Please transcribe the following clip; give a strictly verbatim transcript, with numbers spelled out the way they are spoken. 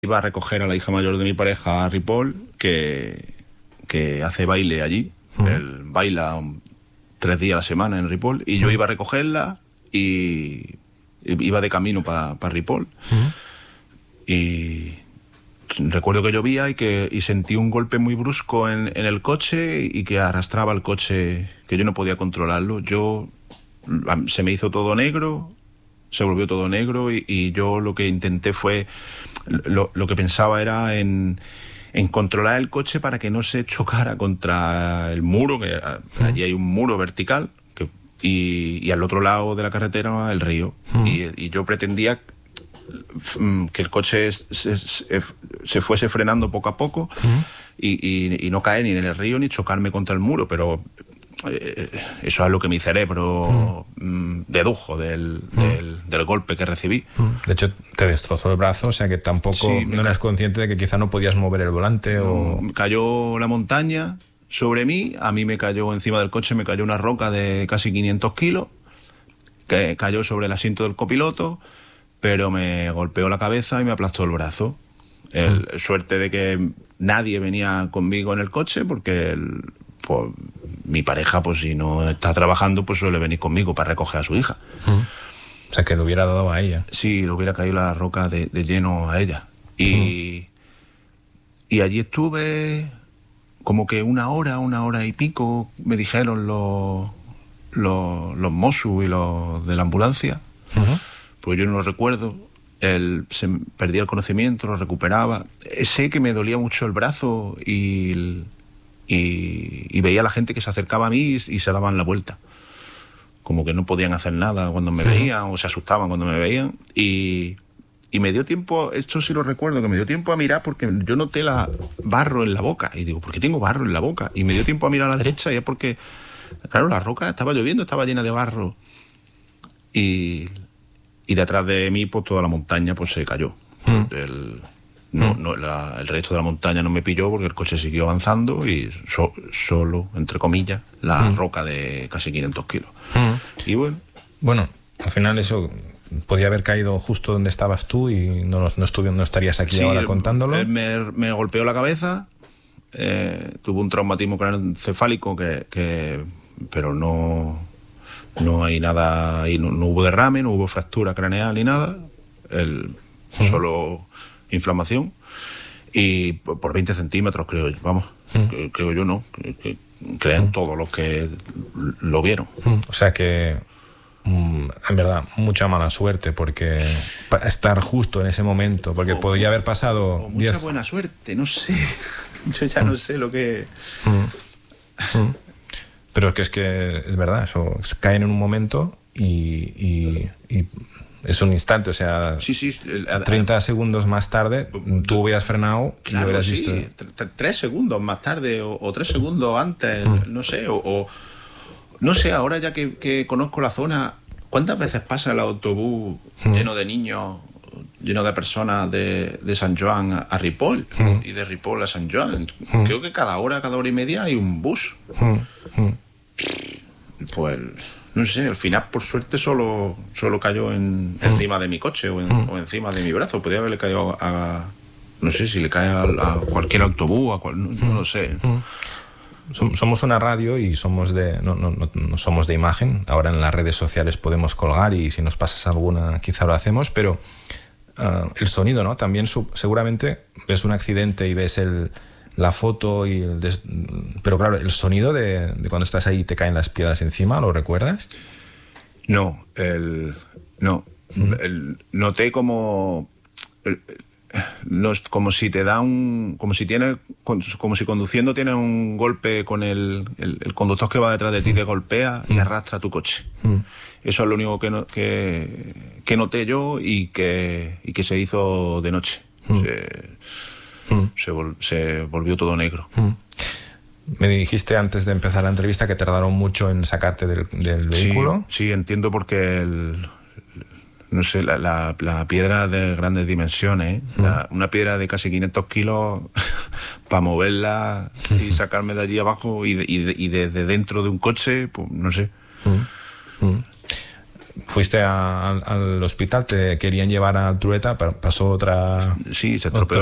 Iba a recoger a la hija mayor de mi pareja, a Ripoll, que, que hace baile allí. Uh-huh. Él baila un, tres días a la semana en Ripoll. Y uh-huh. yo iba a recogerla y, y iba de camino para pa Ripoll. Uh-huh. Y recuerdo que llovía y que y sentí un golpe muy brusco en, en el coche y que arrastraba el coche, que yo no podía controlarlo. Yo se me hizo todo negro, se volvió todo negro y, y yo lo que intenté fue, lo, lo que pensaba era en, en controlar el coche para que no se chocara contra el muro, que sí. allí hay un muro vertical, que, y, y al otro lado de la carretera el río. Sí. Y, y yo pretendía que el coche se, se, se fuese frenando poco a poco uh-huh. y, y, y no caer ni en el río ni chocarme contra el muro, pero eh, eso es lo que mi cerebro uh-huh. mm, dedujo del, uh-huh. del, del golpe que recibí. Uh-huh. De hecho, te destrozó el brazo, o sea que tampoco sí, no eras consciente de que quizá no podías mover el volante. No, o... Cayó la montaña sobre mí, a mí me cayó encima del coche, me cayó una roca de casi quinientos kilos, que cayó sobre el asiento del copiloto, pero me golpeó la cabeza y me aplastó el brazo. El, mm. Suerte de que nadie venía conmigo en el coche, porque el, pues, mi pareja, pues si no está trabajando, pues suele venir conmigo para recoger a su hija. Mm. O sea, que le hubiera dado a ella. Sí, le hubiera caído la roca de, de lleno a ella. Y, mm. y allí estuve como que una hora, una hora y pico, me dijeron los, los, los Mossos y los de la ambulancia. Uh-huh. Pues yo no lo recuerdo, el, se perdía el conocimiento, lo recuperaba. Sé que me dolía mucho el brazo y, y, y veía a la gente que se acercaba a mí y, y se daban la vuelta. Como que no podían hacer nada cuando me sí. veían o se asustaban cuando me veían. Y, y me dio tiempo, esto sí lo recuerdo, que me dio tiempo a mirar porque yo noté la barro en la boca. Y digo, ¿por qué tengo barro en la boca? Y me dio tiempo a mirar a la derecha y es porque, claro, la roca estaba lloviendo, estaba llena de barro. Y... Y detrás de mí, pues toda la montaña pues se cayó. Mm. El, no, no, la, el resto de la montaña no me pilló porque el coche siguió avanzando y so, solo, entre comillas, la mm. roca de casi quinientos kilos. Mm. Y bueno. Bueno, al final eso podía haber caído justo donde estabas tú y no, no, estuvi, no estarías aquí sí, ahora contándolo. Él me, me golpeó la cabeza, eh, tuvo un traumatismo craneoencefálico que, que, pero no... No hay nada, no, no hubo derrame, no hubo fractura craneal ni nada, el, uh-huh. solo inflamación y por veinte centímetros creo yo, vamos, uh-huh. que, creo yo no, que, que creen uh-huh. todos los que lo vieron. Uh-huh. O sea que, um, en verdad, mucha mala suerte porque estar justo en ese momento, porque o, podría haber pasado... O mucha diez... buena suerte, no sé, yo ya uh-huh. no sé lo que... Uh-huh. Uh-huh. Pero es que es que es verdad, eso caen en un momento y, y, y es un instante, o sea, sí, sí, el, treinta el, segundos más tarde tú hubieras frenado y claro, hubieras sí, visto. Tres segundos más tarde o, o tres segundos antes, mm. no sé, o, o no sé, ahora ya que, que conozco la zona, ¿cuántas veces pasa el autobús mm. lleno de niños, lleno de personas de, de San Joan a, a Ripoll mm. y de Ripoll a San Joan? Mm. Creo que cada hora, cada hora y media hay un bus. Mm. Mm. Pues no sé, al final por suerte solo solo cayó en, mm. encima de mi coche o, en, mm. o encima de mi brazo. Podría haberle caído a, a no sé si le cae a, a cualquier autobús, a cual, no, mm. no lo sé. Mm. Somos una radio y somos de no, no, no, no somos de imagen. Ahora en las redes sociales podemos colgar y si nos pasas alguna quizá lo hacemos, pero uh, el sonido, ¿no? También su, seguramente ves un accidente y ves el la foto y el des... pero claro, el sonido de, de cuando estás ahí y te caen las piedras encima, ¿lo recuerdas? No, el no, ¿Mm? el, noté como el, no, como si te da un como si tiene como si conduciendo tiene un golpe con el, el, el conductor que va detrás de ti, te golpea y arrastra tu coche. Mm. Eso es lo único que, no, que, que noté yo y que, y que se hizo de noche. Mm. Se, Mm. Se, vol- se volvió todo negro. Mm. Me dijiste antes de empezar la entrevista que tardaron mucho en sacarte del, del vehículo. Sí, sí, entiendo porque el, no sé, la, la, la piedra de grandes dimensiones, mm. la, una piedra de casi quinientos kilos para moverla y sacarme de allí abajo y, de, y, de, y desde dentro de un coche, pues no sé. Mm. Mm. Fuiste a, al, al hospital, te querían llevar a Trueta, pasó otra... Sí, se estropeó